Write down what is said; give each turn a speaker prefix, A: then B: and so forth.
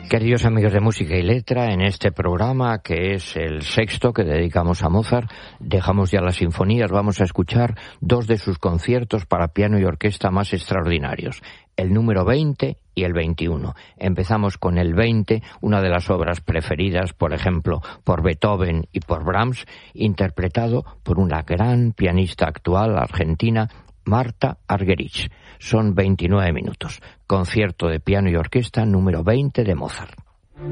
A: Queridos amigos de Música y Letra, en este programa, que es el sexto que dedicamos a Mozart, dejamos ya las sinfonías, vamos a escuchar dos de sus conciertos para piano y orquesta más extraordinarios, el número 20 y el 21. Empezamos con el 20, una de las obras preferidas, por ejemplo, por Beethoven y por Brahms, interpretado por una gran pianista actual argentina, Marta Argerich. Son 29 minutos. Concierto de piano y orquesta número 20 de Mozart.